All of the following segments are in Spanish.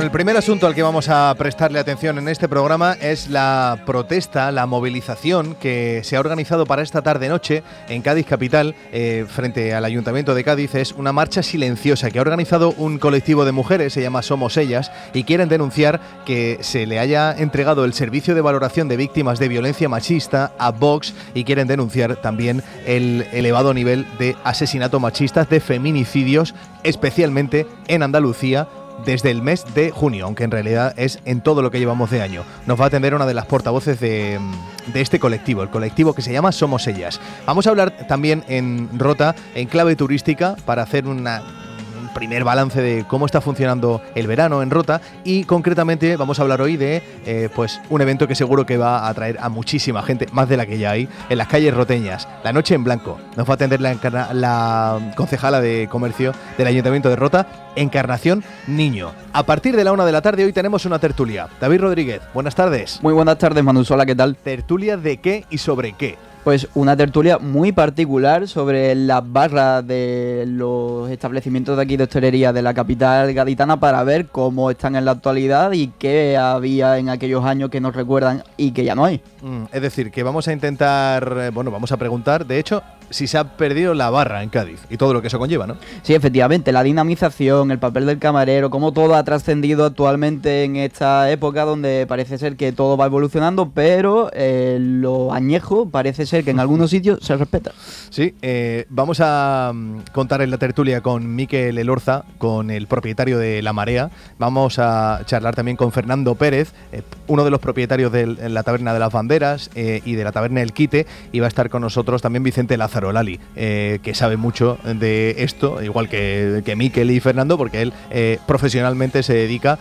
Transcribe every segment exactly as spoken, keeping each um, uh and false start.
el primer asunto al que vamos a prestarle atención en este programa es la protesta, la movilización que se ha organizado para esta tarde-noche en Cádiz capital, eh, frente al Ayuntamiento de Cádiz. Es una marcha silenciosa que ha organizado un colectivo de mujeres, se llama Somos Ellas, y quieren denunciar que se le haya entregado el servicio de valoración de víctimas de violencia machista a Vox, y quieren denunciar también el elevado nivel de asesinato machistas, de feminicidios, especialmente en Andalucía, desde el mes de junio, aunque en realidad es en todo lo que llevamos de año. Nos va a atender una de las portavoces de, de este colectivo, el colectivo que se llama Somos Ellas. Vamos a hablar también en Rota, en clave turística, para hacer una... primer balance de cómo está funcionando el verano en Rota, y concretamente vamos a hablar hoy de eh, pues un evento que seguro que va a atraer a muchísima gente, más de la que ya hay, en las calles roteñas, la Noche en Blanco. Nos va a atender la, encarna- la concejala de comercio del Ayuntamiento de Rota, Encarnación Niño. A partir de la una de la tarde hoy tenemos una tertulia. David Rodríguez, buenas tardes. Muy buenas tardes, Manu Sola, ¿qué tal? ¿Tertulia de qué y sobre qué? Pues una tertulia muy particular sobre las barras de los establecimientos de aquí de hostelería de la capital gaditana, para ver cómo están en la actualidad y qué había en aquellos años que nos recuerdan y que ya no hay. Mm, es decir, que vamos a intentar, eh, bueno, vamos a preguntar, de hecho, si se ha perdido la barra en Cádiz y todo lo que eso conlleva, ¿no? Sí, efectivamente, la dinamización, el papel del camarero, cómo todo ha trascendido actualmente en esta época donde parece ser que todo va evolucionando, pero eh, lo añejo parece ser que en algunos sitios se respeta. Sí, eh, vamos a um, contar en la tertulia con Miquel Elorza, con el propietario de La Marea. Vamos a charlar también con Fernando Pérez, eh, uno de los propietarios de la Taberna de las Banderas eh, y de la Taberna El Quite, y va a estar con nosotros también Vicente Lázaro Lali, eh, que sabe mucho de esto, igual que, que Miquel y Fernando, porque él eh, profesionalmente se dedica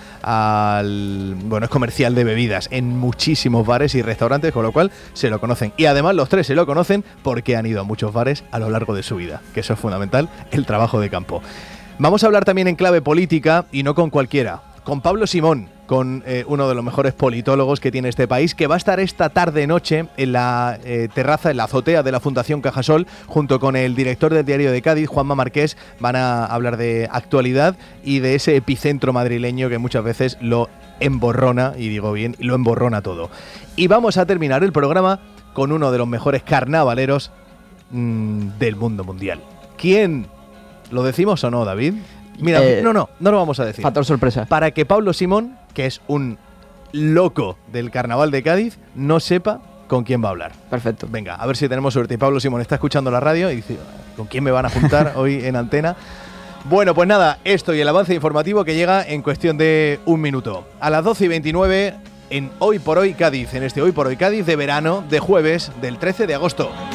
al... bueno, es comercial de bebidas en muchísimos bares y restaurantes, con lo cual se lo conocen. Y además los tres se lo conocen porque han ido a muchos bares a lo largo de su vida, que eso es fundamental, el trabajo de campo. Vamos a hablar también en clave política, y no con cualquiera, con Pablo Simón, con eh, uno de los mejores politólogos que tiene este país, que va a estar esta tarde-noche en la eh, terraza, en la azotea de la Fundación Cajasol, junto con el director del Diario de Cádiz, Juanma Marqués. Van a hablar de actualidad y de ese epicentro madrileño que muchas veces lo emborrona, y digo bien, lo emborrona todo. Y vamos a terminar el programa con uno de los mejores carnavaleros mmm, del mundo mundial. ¿Quién? ¿Lo decimos o no, David? Mira, eh, no, no, no lo vamos a decir. Factor sorpresa. Para que Pablo Simón, que es un loco del carnaval de Cádiz, no sepa con quién va a hablar. Perfecto. Venga, a ver si tenemos suerte. Y Pablo Simón está escuchando la radio y dice, ¿con quién me van a juntar hoy en antena? Bueno, pues nada, esto y el avance informativo que llega en cuestión de un minuto. A las doce y veintinueve en Hoy por Hoy Cádiz, en este Hoy por Hoy Cádiz de verano, de jueves del trece de agosto.